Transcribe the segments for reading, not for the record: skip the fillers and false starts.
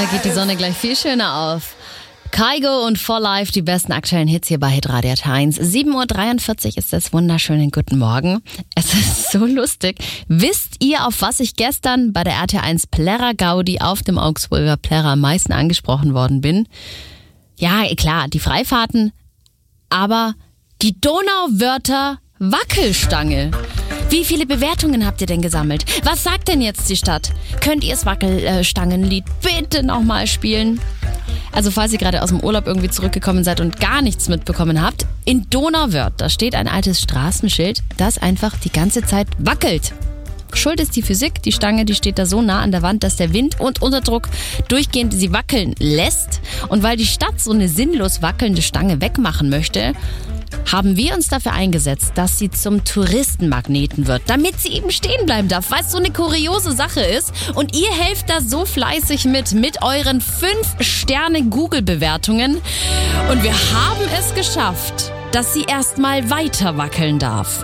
Da geht die Sonne gleich viel schöner auf. Kygo und For Life, die besten aktuellen Hits hier bei Hitradio 1. 7.43 Uhr ist das. Wunderschönen guten Morgen. Es ist so lustig. Wisst ihr, auf was ich gestern bei der RT1 Plärrer Gaudi auf dem Augsburger Plärrer am meisten angesprochen worden bin? Ja, klar, die Freifahrten, aber die Donauwörter Wackelstange. Wie viele Bewertungen habt ihr denn gesammelt? Was sagt denn jetzt die Stadt? Könnt ihr das Wackelstangenlied bitte nochmal spielen? Also falls ihr gerade aus dem Urlaub irgendwie zurückgekommen seid und gar nichts mitbekommen habt, in Donauwörth, da steht ein altes Straßenschild, das einfach die ganze Zeit wackelt. Schuld ist die Physik, die Stange, die steht da so nah an der Wand, dass der Wind und Unterdruck durchgehend sie wackeln lässt. Und weil die Stadt so eine sinnlos wackelnde Stange wegmachen möchte, haben wir uns dafür eingesetzt, dass sie zum Touristenmagneten wird, damit sie eben stehen bleiben darf, weil es so eine kuriose Sache ist. Und ihr helft da so fleißig mit euren 5-Sterne-Google-Bewertungen. Und wir haben es geschafft, dass sie erstmal weiter wackeln darf.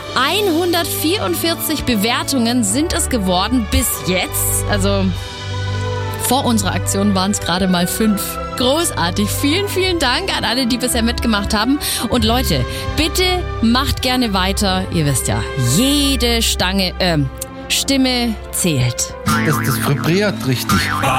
144 Bewertungen sind es geworden bis jetzt. Also vor unserer Aktion waren es gerade mal 5. Großartig. Vielen, vielen Dank an alle, die bisher mitgemacht haben. Und Leute, bitte macht gerne weiter. Ihr wisst ja, jede Stimme zählt. Das vibriert richtig.